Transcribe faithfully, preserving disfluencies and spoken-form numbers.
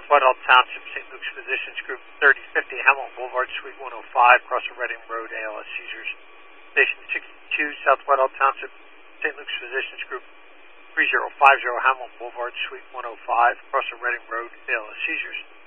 Whitehall Township, Saint Luke's Physicians Group, thirty fifty Hamilton Boulevard, Suite one oh five, across from Reading Road, A L S seizures. Station sixty-two, South Whitehall Township, Saint Luke's Physicians Group, three zero five zero Hamilton Boulevard, Suite one oh five, across from Reading Road, A L S seizures.